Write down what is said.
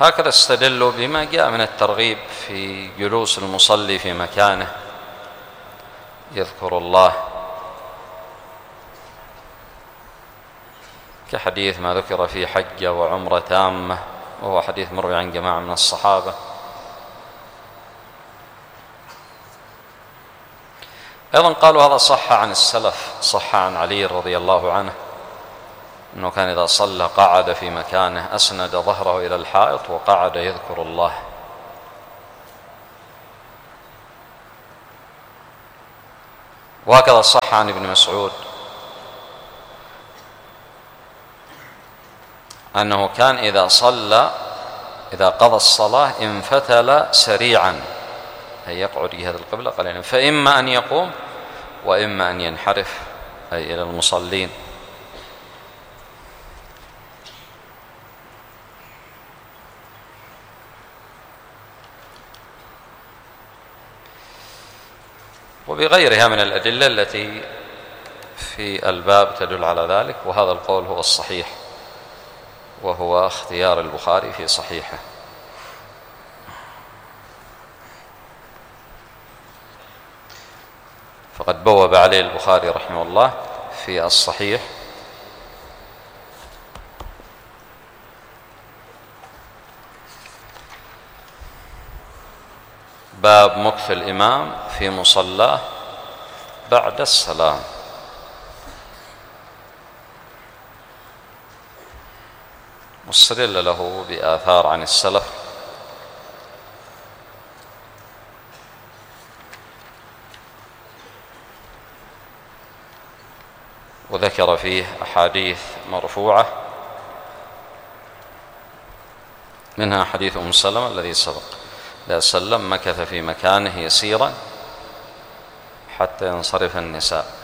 هكذا استدلوا بما جاء من الترغيب في جلوس المصلي في مكانه يذكر الله، كحديث ما ذكر في حجة وعمرة تامة، وهو حديث مروي عن جماعة من الصحابة. أيضا قالوا هذا صح عن السلف، صح عن علي رضي الله عنه أنه كان إذا صلى قعد في مكانه، أسند ظهره إلى الحائط وقعد يذكر الله. وهكذا صح عن ابن مسعود أنه كان إذا قضى الصلاة انفتل سريعا، أي يقعد جهة القبلة قليلا، فإما أن يقوم وإما أن ينحرف أي إلى المصلين. وبغيرها من الأدلة التي في الباب تدل على ذلك، وهذا القول هو الصحيح، وهو اختيار البخاري في صحيحه. فقد بوب عليه البخاري رحمه الله في الصحيح باب مكث الإمام في مصلاه بعد السلام. مستدل له بآثار عن السلف وذكر فيه أحاديث مرفوعة، منها حديث أم سلمة الذي سبق، لا سلم مكث في مكانه يسيرا حتى ينصرف النساء.